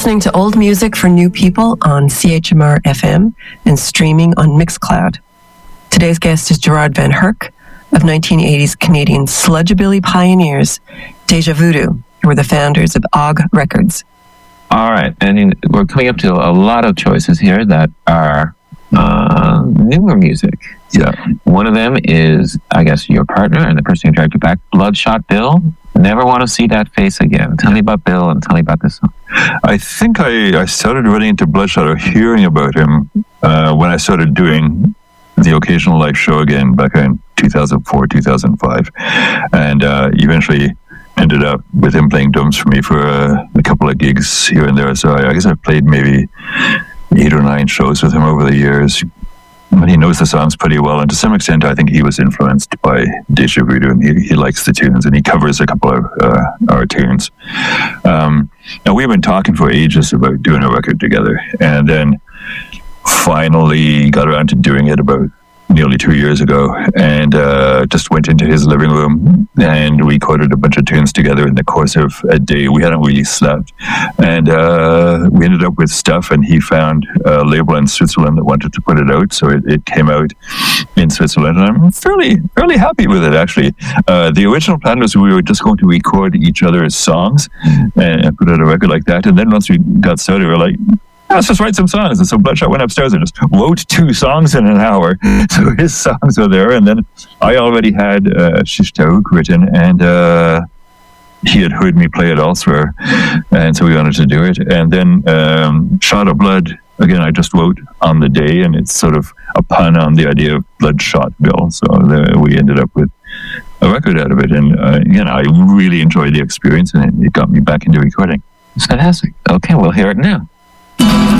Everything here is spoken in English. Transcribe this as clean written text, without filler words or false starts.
listening to old music for new people on CHMR FM and streaming on Mixcloud. Today's guest is Gerard Van Herk of 1980s Canadian sludgebilly pioneers Deja Voodoo, who were the founders of OGG Records. All right, and we're coming up to a lot of choices here that are newer music. Yeah. One of them is, I guess, your partner and the person who dragged you back, Bloodshot Bill. Never want to see that face again. Tell me about Bill and tell me about this song. I think I started running into Bloodshot or hearing about him when I started doing the occasional live show again back in 2004, 2005. And eventually ended up with him playing drums for me for a couple of gigs here and there. So I guess I've played maybe 8 or 9 shows with him over the years. But he knows the songs pretty well, and to some extent, I think he was influenced by Deja Voodoo, and he likes the tunes, and he covers a couple of our tunes. Now, we've been talking for ages about doing a record together, and then finally got around to doing it about nearly 2 years ago, and just went into his living room and recorded a bunch of tunes together in the course of a day. We hadn't really slept, and we ended up with stuff, and he found a label in Switzerland that wanted to put it out, so it came out in Switzerland, and I'm fairly happy with it, actually. The original plan was we were just going to record each other's songs and put out a record like that, and then once we got started, we were like, let's just write some songs. And so Bloodshot went upstairs and just wrote 2 songs in an hour. So his songs were there. And then I already had Shish Taouk written, and he had heard me play it elsewhere. And so we wanted to do it. And then Shot of Blood, again, I just wrote on the day, and it's sort of a pun on the idea of Bloodshot Bill. So we ended up with a record out of it. And, I really enjoyed the experience, and it got me back into recording. It's fantastic. Okay, we'll hear it now.